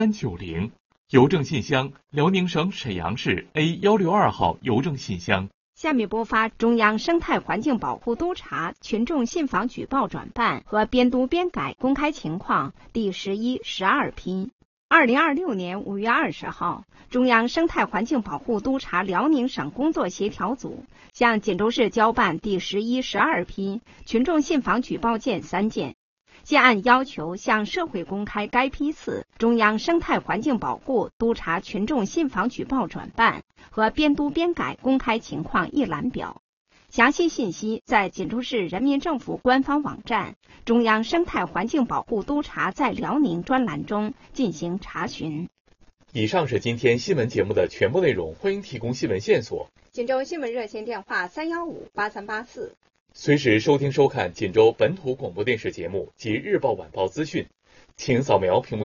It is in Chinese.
390，邮政信箱：辽宁省沈阳市 A162号邮政信箱。 下面播发中央生态环境保护督察群众信访举报转办和编读编改公开情况第11、12批。2026年5月20号，中央生态环境保护督察辽宁省工作协调组向锦州市交办第11、12批群众信访举报件3件，现按要求向社会公开该批次中央生态环境保护督察群众信访举报转办和编读编改公开情况一览表。详细信息在锦州市人民政府官方网站中央生态环境保护督察在辽宁专栏中进行查询。 以上是今天新闻节目的全部内容，欢迎提供新闻线索。 锦州新闻热线电话315-8384。 随时收听收看锦州本土广播电视节目及日报晚报资讯，请扫描屏幕